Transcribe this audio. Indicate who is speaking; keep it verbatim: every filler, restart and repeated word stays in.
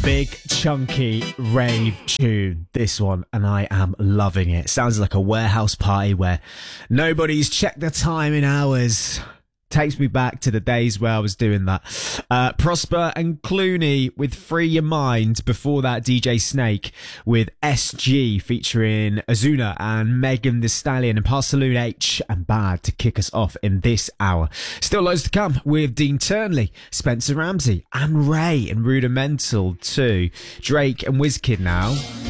Speaker 1: Big chunky rave tune, this one, and I am loving it. Sounds like a warehouse party where nobody's checked the time in hours. Takes me back to the days where I was doing that. Uh, Prosper and Clooney with Free Your Mind. Before that, D J Snake with S G featuring Azuna and Megan Thee Stallion and Parcaloon H and Bad to kick us off in this hour. Still loads to come with Dean Turnley, Spencer Ramsey and Ray and Rudimental too. Drake and Wizkid now